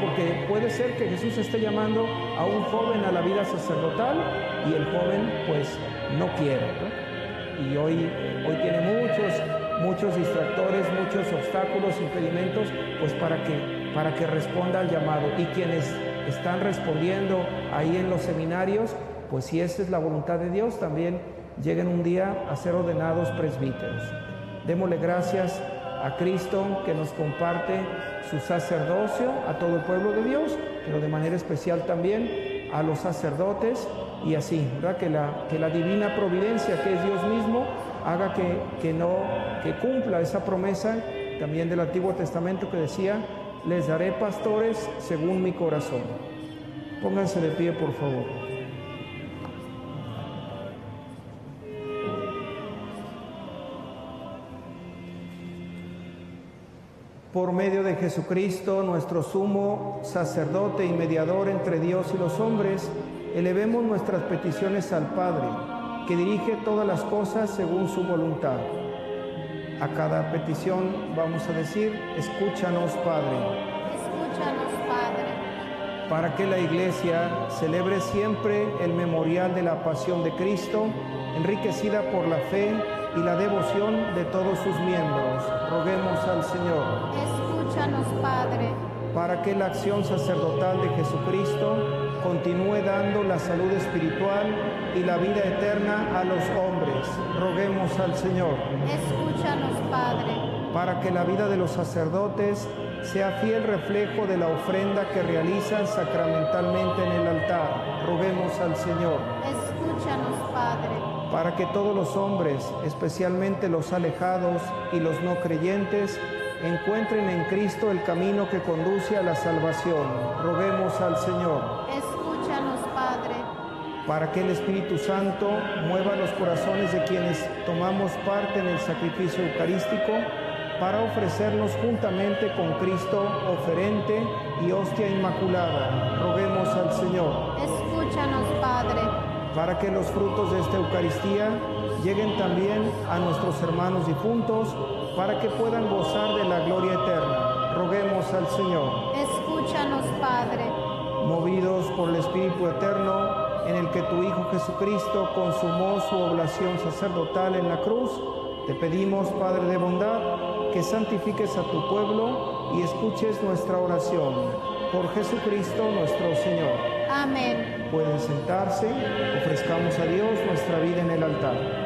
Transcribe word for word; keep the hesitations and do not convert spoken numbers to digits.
porque puede ser que Jesús esté llamando a un joven a la vida sacerdotal y el joven pues no quiere, ¿no? Y hoy, hoy tiene muchos, muchos distractores, muchos obstáculos, impedimentos, pues para que, para que responda al llamado. Y quienes están respondiendo ahí en los seminarios, pues si esa es la voluntad de Dios, también lleguen un día a ser ordenados presbíteros. Démosle gracias a Cristo que nos comparte su sacerdocio a todo el pueblo de Dios, pero de manera especial también a los sacerdotes, y así, ¿verdad? Que la, que la divina providencia, que es Dios mismo, haga que, que, no, que cumpla esa promesa también del Antiguo Testamento que decía: les daré pastores según mi corazón. Pónganse de pie, por favor. Por medio de Jesucristo, nuestro sumo sacerdote y mediador entre Dios y los hombres, elevemos nuestras peticiones al Padre, que dirige todas las cosas según su voluntad. A cada petición vamos a decir: escúchanos, Padre. Escúchanos, Padre. Para que la Iglesia celebre siempre el memorial de la pasión de Cristo, enriquecida por la fe y la devoción de todos sus miembros, roguemos al Señor. Escúchanos, Padre. Para que la acción sacerdotal de Jesucristo continúe dando la salud espiritual y la vida eterna a los hombres, roguemos al Señor. Escúchanos, Padre. Para que la vida de los sacerdotes sea fiel reflejo de la ofrenda que realizan sacramentalmente en el altar, roguemos al Señor. Escúchanos, Padre. Para que todos los hombres, especialmente los alejados y los no creyentes, encuentren en Cristo el camino que conduce a la salvación, roguemos al Señor. Escúchanos, Padre. Para que el Espíritu Santo mueva los corazones de quienes tomamos parte en el sacrificio eucarístico, para ofrecernos juntamente con Cristo oferente y hostia inmaculada, roguemos al Señor. Escúchanos, Padre. Para que los frutos de esta Eucaristía lleguen también a nuestros hermanos difuntos, para que puedan gozar de la gloria eterna, roguemos al Señor. Escúchanos, Padre. Movidos por el Espíritu Eterno, en el que tu Hijo Jesucristo consumó su oblación sacerdotal en la cruz, te pedimos, Padre de bondad, que santifiques a tu pueblo y escuches nuestra oración. Por Jesucristo nuestro Señor. Amén. Pueden sentarse, ofrezcamos a Dios nuestra vida en el altar.